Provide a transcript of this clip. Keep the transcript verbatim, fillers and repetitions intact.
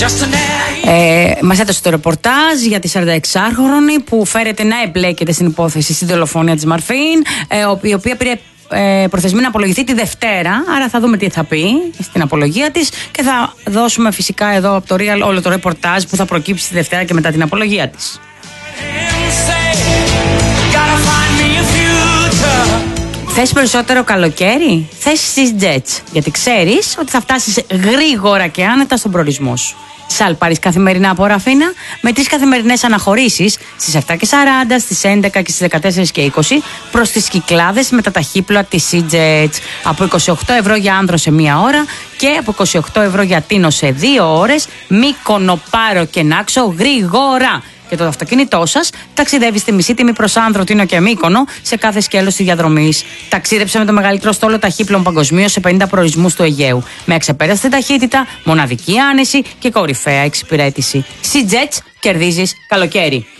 Ε, μας έδωσε το ρεπορτάζ για τη σαρανταεξάχρονη που φέρεται να εμπλέκεται στην υπόθεση στην δολοφονία της Μαρφίν, ε, η οποία πήρε ε, προθεσμή να απολογηθεί τη Δευτέρα. Άρα θα δούμε τι θα πει στην απολογία της και θα δώσουμε φυσικά εδώ από το Real όλο το ρεπορτάζ που θα προκύψει τη Δευτέρα και μετά την απολογία της. Θες περισσότερο καλοκαίρι? Θες SeaJet, γιατί ξέρεις ότι θα φτάσεις γρήγορα και άνετα στον προορισμό σου. Σαλ πάρεις καθημερινά από Ραφίνα με τρεις καθημερινές αναχωρήσεις στις επτά και σαράντα, στις έντεκα και στις δεκατέσσερα και είκοσι προς τις Κυκλάδες με τα ταχύπλοα της SeaJet. Από είκοσι οκτώ ευρώ για άνδρο σε μία ώρα και από είκοσι οκτώ ευρώ για Τίνο σε δύο ώρες. Μύκονο, Πάρο και Νάξο γρήγορα. Και το αυτοκίνητό σας ταξιδεύει στη μισή τιμή προς Άνδρο, Τίνο και Μύκονο σε κάθε σκέλος της διαδρομής. Ταξίδεψε με το μεγαλύτερο στόλο ταχύπλων παγκοσμίως σε πενήντα προορισμούς του Αιγαίου. Με αξεπέραστη ταχύτητα, μοναδική άνεση και κορυφαία εξυπηρέτηση. SeaJet, κερδίζεις καλοκαίρι.